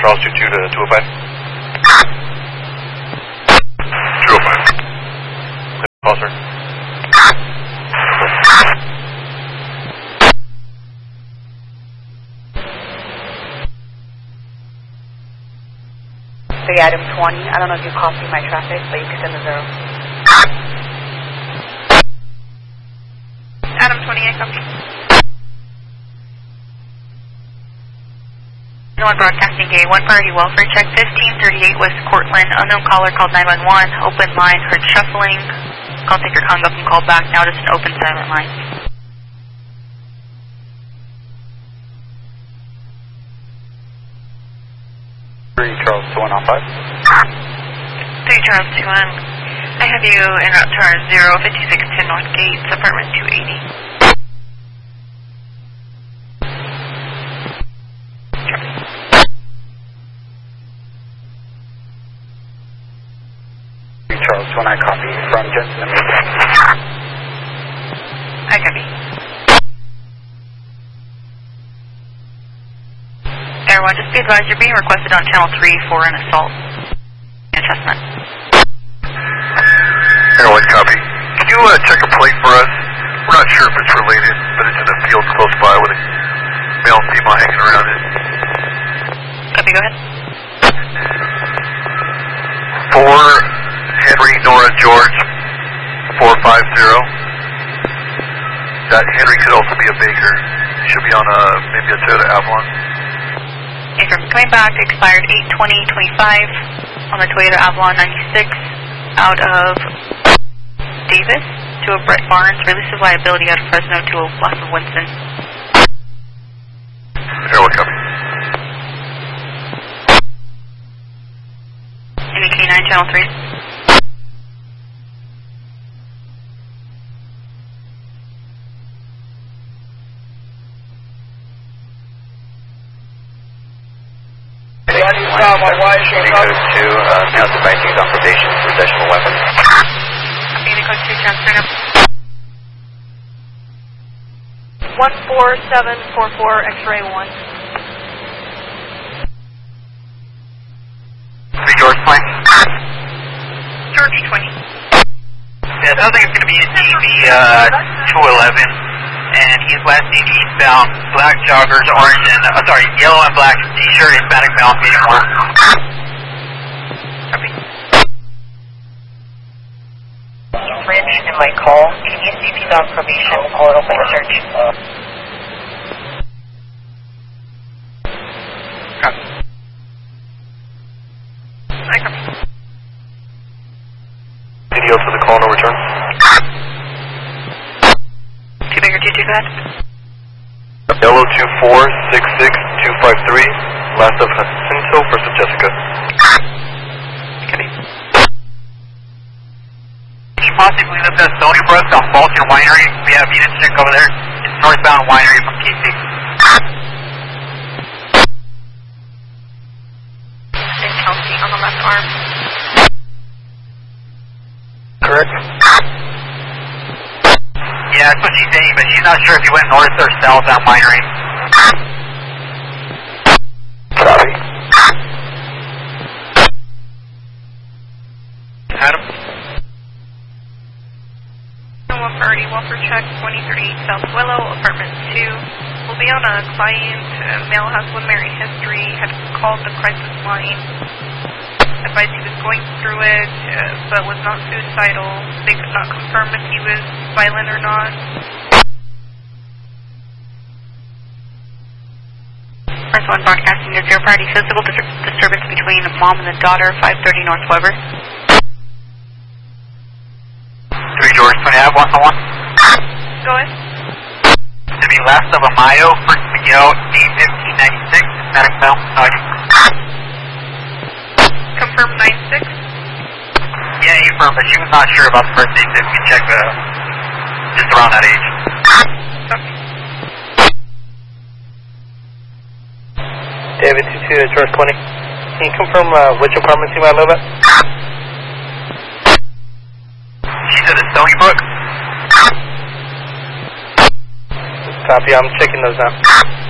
Charles 22 to 205. 205. Call, sir. The item 20. I don't know if you copied my traffic, but you can send the 0. Adam 20, I copy. One broadcasting gate, 1 priority welfare check, 1538 West Cortland, unknown caller called 911, open line, heard shuffling, call taker hung up and called back, now just an open silent line. 3 Charles 2105. 3 Charles 21, I have you en route to our 05610 North Gates, apartment 280. Charles 29 copy from Jensen and I copy. Air 1, just be advised you're being requested on channel 3 for an assault in Chestnut. Air 1 copy. Can you check a plate for us? We're not sure if it's related, but it's in a field close by with a male and female hanging around it. Copy, go ahead. 4 Henry Nora George 450. That Henry could also be a Baker. It should be on maybe a Toyota Avalon. Coming back, expired 8/20/25 on the Toyota Avalon 96 out of Davis to a Brett Barnes, release of liability out of Fresno to a Bluff of Winston. Air 1 copy. Any K9 channel 3. Code 2, now device authorization, possession of a weapon. Code 2, transfer now. 14744 X-ray 1. 3 George Point. George 20. Yeah, it sounds like it's going to be a DV 211, and he's last seen eastbound, black joggers, orange and, yellow and black t-shirt, Hispanic male, medium 1. Copy. Fridge in my call. Can you see if he's on probation? Call it open search. Copy. I copy. Video for the call, no return. 2 Baker 22, go ahead. Yellow 2466253, last of Jacinto, first of Jessica. Copy. Can you possibly live at Stony Brook on Baltimore Winery? We have units check over there. It's northbound winery from KC. And Kelsey on the left arm. Correct. Yeah, that's what she's saying, but she's not sure if he went north or south on winery. Copy. Adam? 1 priority welfare check, 23 South Willow, apartment 2. Will be on a client. Male has 1 married history. Had called the crisis line. Advised he was going through it, but was not suicidal. They could not confirm if he was violent or not. First one broadcasting to 0 priority physical disturbance between mom and the daughter, 530 North Weber. 3 George 20, I have 1 on 1. Go ahead. To be last of Amayo, first Miguel, D1596, Hispanic male, Confirm 96. Yeah, he confirmed, but she was not sure about the birthday, so we can check just around that age. Copy. David 22 George 20. Can you confirm which apartments you might live at? She said it's Stony Brook. Copy, I'm checking those now.